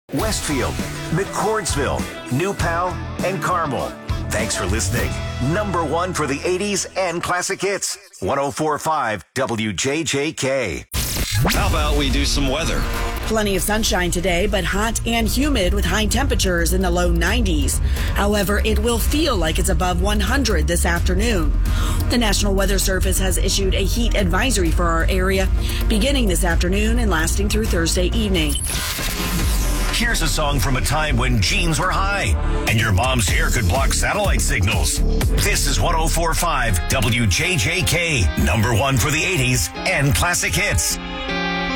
Westfield, McCordsville, New Pal, and Carmel. Thanks for listening. Number one for the 80s and classic hits. 104.5 WJJK. How about we do some weather? Plenty of sunshine today, but hot and humid with high temperatures in the low 90s. However, it will feel like it's above 100 this afternoon. The National Weather Service has issued a heat advisory for our area beginning this afternoon and lasting through Thursday evening. Here's a song from a time when jeans were high and your mom's hair could block satellite signals. This is 104.5 WJJK, number one for the 80s and classic hits.